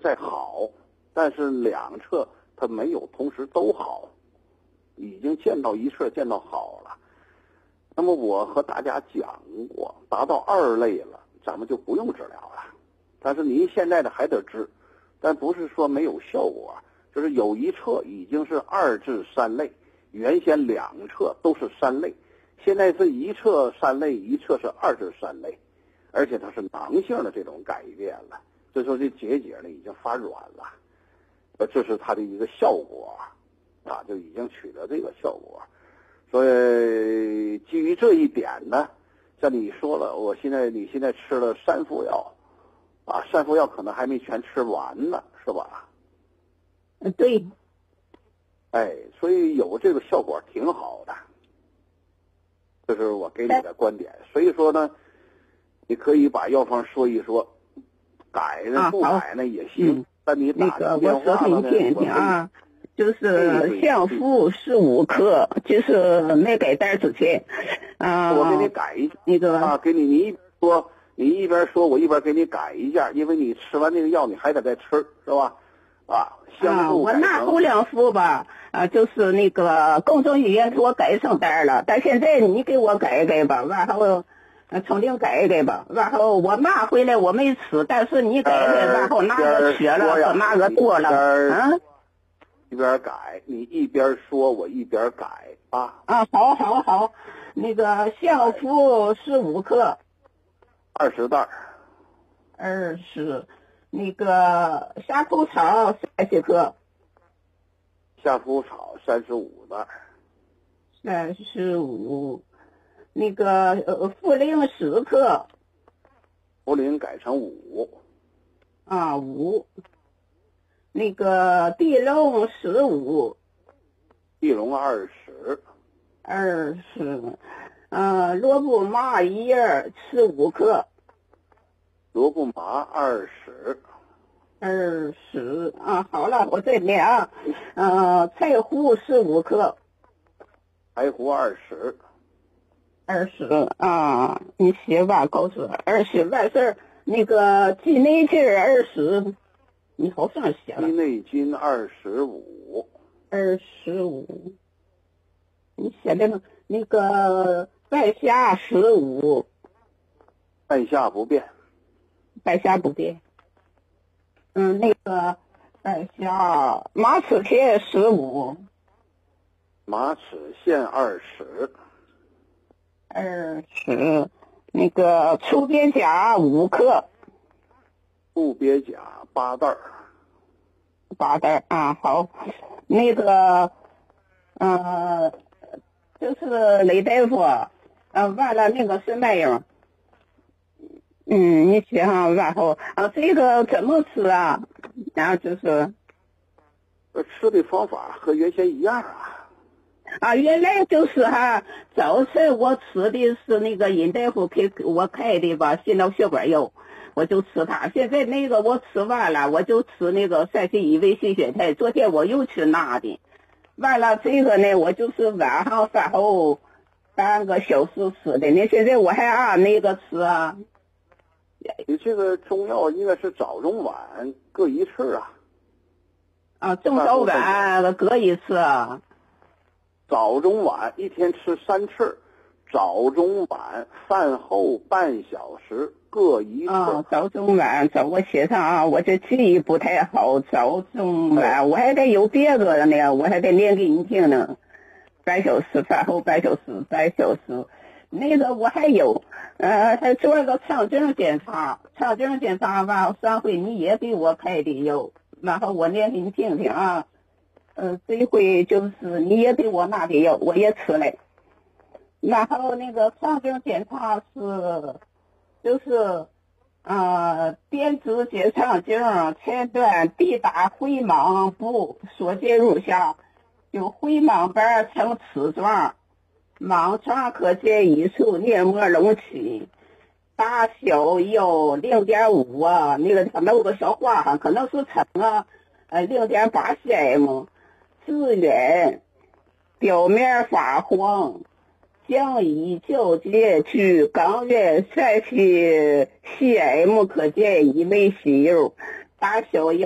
在好，但是两侧它没有同时都好，已经见到一侧见到好了。那么我和大家讲过，达到2类了，咱们就不用治疗了。但是您现在的还得治，但不是说没有效果，就是有一侧已经是2至3类，原先2侧都是3类，现在是一侧3类，一侧是2至3类，而且它是囊性的这种改变了，所以说这结节呢已经发软了，这是它的一个效果啊，就已经取得这个效果。所以基于这一点呢，像你说了，你现在吃了3副药啊，3副药可能还没全吃完呢，是吧？ 对。 哎，所以有这个效果挺好的，这是我给你的观点。所以说呢，你可以把药方说一说，改呢不改呢也行。但你打那个我说给你听听啊，就是象附15克，就是没改单之前， 我给你改一下那个啊，给你一边说，我一边给你改一下，因为你吃完这个药你还得再吃，是吧？象附我拿后2副吧，就是那个公众医院给我改成单了，但现在你给我改改吧，然后重新改改吧，然后我拿回来我没吃，但是你改改，然后哪个缺了和哪个多了， 一边改，你一边说，我一边改啊。 好，那个象附15克 ，20袋 ，20，那个夏枯草30克， 夏枯草35袋 ，35，那个茯苓10克， 茯苓改成5， 5，那个地龙15， 地龙 20，罗布麻1叶15克， 罗布麻 20，好了，我再念啊，柴胡15克， 柴胡 20啊，你写吧，告诉我20完事儿。那个鸡内金20，你好像写了。 鸡内金 25，你写的呢？那个半夏15， 半夏不变。 那个半夏马齿苋15， 马齿苋 20，那个醋鳖甲5克， 醋鳖甲8袋好，那个就是雷大夫，完了那个什么样？你写上，然后这个怎么吃啊？然后就是吃的方法和原先一样原来就是早晨我吃的是那个尹大夫给我开的吧，心脑血管药，我就吃它。现在那个我吃完了，我就吃那个31维心血肽。昨天我又去拿的，完了这个呢，我就是晚上饭后半个小时吃的。那现在我还按那个吃啊。 你这个中药应该是早中晚各1次中早晚各1次早中晚一天吃3次，早中晚饭后半小时各1次。 早中晚，我写上我这记忆不太好，早中晚，我还得有别的呢，我还得念给你听呢。半小时饭后半小时，那个我还有，还做了个肠镜检查完上回你也给我开的药，然后我念给你听听这回就是你也给我拿的药，我也吃了。然后那个肠镜检查就是电子结肠镜前端地大回盲部所见如下，有回盲瓣呈齿状，盲状可见一处黏膜隆起，大小有 0.5那个他弄个小花可能是称0.8 cm， 致远，表面发黄，浆液交界距肛缘3cm可见一枚息肉，大小有